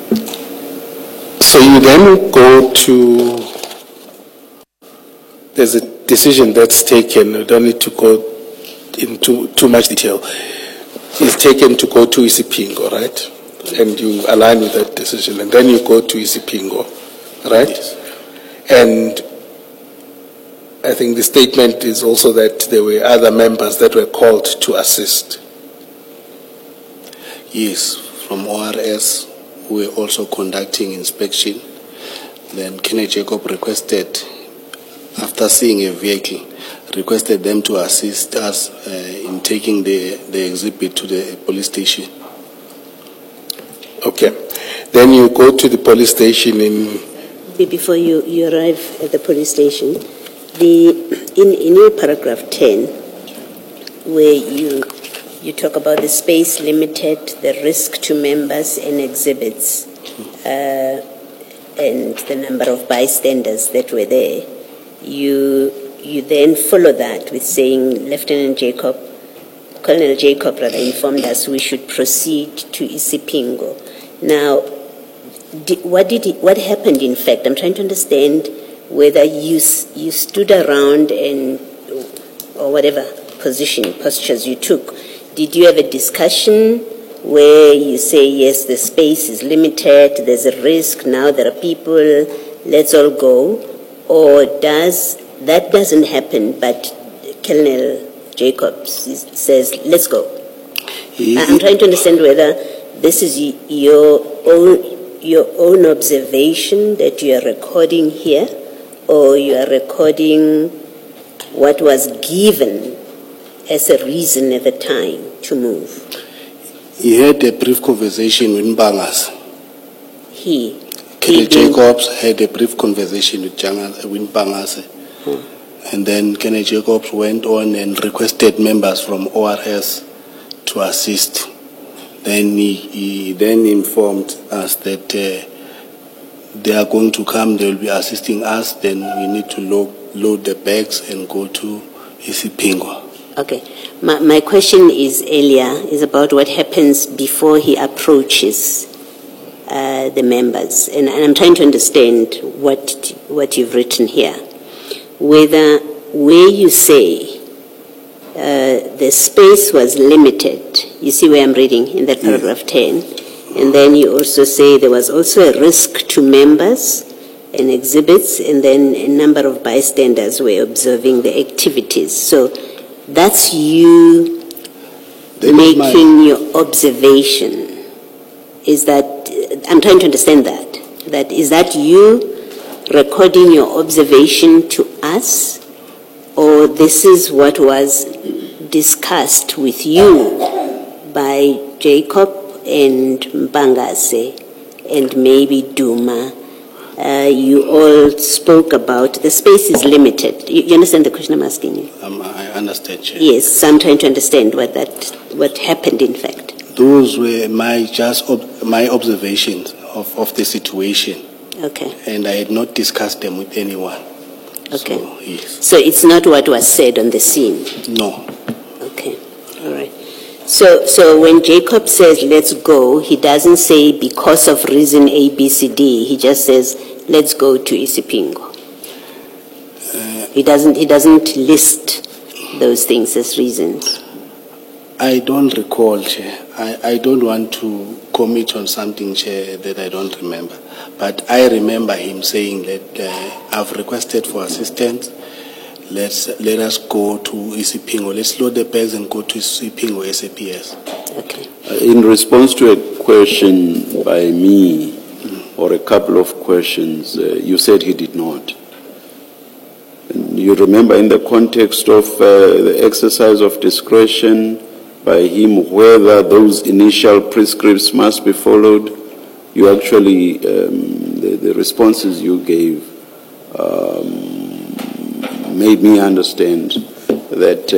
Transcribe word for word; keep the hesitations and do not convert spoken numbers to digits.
So you then go to, there's a decision that's taken, you don't need to go into too much detail. It's taken to go to Isipingo, right? And you align with that decision, and then you go to Isipingo, right? Yes. And I think the statement is also that there were other members that were called to assist. Yes, from O R S, we were also conducting inspection. Then Kenneth Jacob requested, after seeing a vehicle, requested them to assist us uh, in taking the, the exhibit to the police station. Okay. Then you go to the police station in... Before you, you arrive at the police station, the in, in your paragraph ten, where you you talk about the space limited, the risk to members and exhibits, uh, and the number of bystanders that were there, you you then follow that with saying Lieutenant Jacob, Colonel Jacob rather informed us we should proceed to Isipingo. Now, did, what did he, what happened in fact? I'm trying to understand whether you you stood around and, or whatever position, postures you took. Did you have a discussion where you say, yes, the space is limited, there's a risk, now there are people, let's all go? Or does, that doesn't happen, but Colonel Jacobs says, let's go? He, I'm trying to understand whether this is your own, your own observation that you are recording here, or you are recording what was given as a reason at the time to move. He had a brief conversation with Mbangas. He? Kenneth Jacobs had a brief conversation with, with Mbangas. Hmm. And then Kenneth Jacobs went on and requested members from O R S to assist. Then he, he then informed us that uh, they are going to come, they will be assisting us, then we need to load, load the bags and go to Isipingo. Okay. My, my question is earlier, is about what happens before he approaches uh, the members. And, and I'm trying to understand what, what you've written here. Whether where you say uh, the space was limited, you see where I'm reading in that paragraph yes. ten, and then you also say there was also a risk to members and exhibits, and then a number of bystanders were observing the activities. So that's you that making is your observation. Is that, I'm trying to understand that. That is that you recording your observation to us, or this is what was discussed with you by Jacob and Mbangase and maybe Duma? Uh, you all spoke about the space is limited. You, you understand the question I'm asking you? Um, I understand, Chair. Yes, so I'm trying to understand what that, what happened in fact. Those were my just ob my observations of, of the situation. Okay. And I had not discussed them with anyone. Okay. So, yes. So it's not what was said on the scene? No. Okay. All right. So, so when Jacob says, let's go, he doesn't say because of reason A, B, C, D. He just says, let's go to Isipingo. Uh, he doesn't, he doesn't list those things as reasons. I don't recall, Chair. I, I don't want to commit on something, Chair, that I don't remember. But I remember him saying that uh, I've requested for assistance. Let's, let us go to Isipingo. Let's load the bags and go to Isipingo S A P S. Okay. Uh, in response to a question by me, mm. or a couple of questions, uh, you said he did not. And you remember in the context of uh, the exercise of discretion by him whether those initial prescripts must be followed, you actually, um, the, the responses you gave um, made me understand that uh,